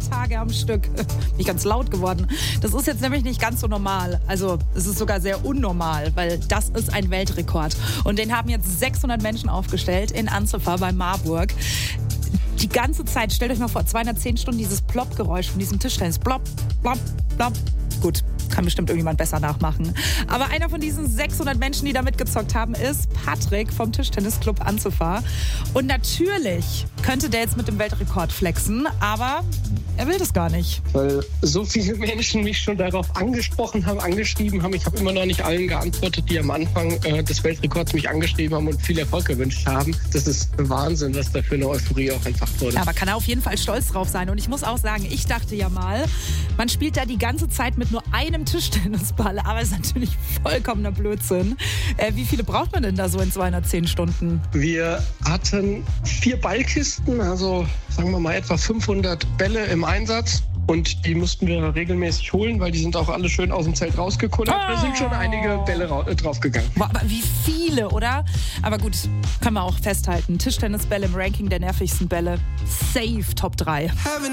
Tage am Stück. Nicht ganz laut geworden. Das ist jetzt nämlich nicht ganz so normal. Also es ist sogar sehr unnormal, weil das ist ein Weltrekord. Und den haben jetzt 600 Menschen aufgestellt in Anzefa bei Marburg. Die ganze Zeit, stellt euch mal vor, 210 Stunden dieses Plopp-Geräusch von diesem Tischtennis. Plopp, plopp, plopp. Gut, kann bestimmt irgendjemand besser nachmachen. Aber einer von diesen 600 Menschen, die da mitgezockt haben, ist Patrick vom Tischtennisclub Anzefa. Und natürlich könnte der jetzt mit dem Weltrekord flexen, aber er will das gar nicht. Weil so viele Menschen mich schon darauf angesprochen haben, angeschrieben haben. Ich habe immer noch nicht allen geantwortet, die am Anfang des Weltrekords mich angeschrieben haben und viel Erfolg gewünscht haben. Das ist Wahnsinn, was da für eine Euphorie auch entfacht wurde. Aber kann er auf jeden Fall stolz drauf sein. Und ich muss auch sagen, ich dachte ja mal, man spielt da die ganze Zeit mit nur einem Tischtennisball. Aber es ist natürlich vollkommener Blödsinn. Wie viele braucht man denn da so in 210 Stunden? Wir hatten 4 Ballkisten, also sagen wir mal etwa 500 Bälle im Einsatz. Und die mussten wir regelmäßig holen, weil die sind auch alle schön aus dem Zelt rausgekullert. Da sind schon einige Bälle draufgegangen. Boah, aber wie viele, oder? Aber gut, können wir auch festhalten. Tischtennisbälle im Ranking der nervigsten Bälle. Safe Top 3.